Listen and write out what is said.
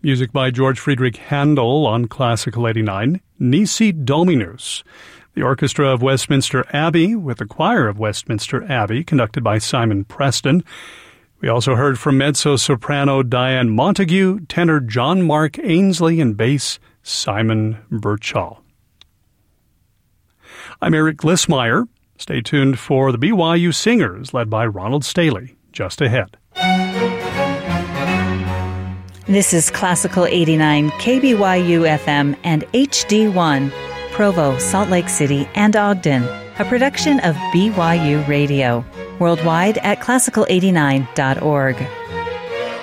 Music by George Friedrich Handel on Classical 89. Nisi Dominus, the Orchestra of Westminster Abbey with the Choir of Westminster Abbey, conducted by Simon Preston. We also heard from mezzo-soprano Diane Montague, tenor John Mark Ainsley, and bass Simon Birchall. I'm Eric Glissmeyer. Stay tuned for the BYU Singers, led by Ronald Staley, just ahead. This is Classical 89, KBYU FM and HD1, Provo, Salt Lake City, and Ogden, a production of BYU Radio. Worldwide at classical89.org.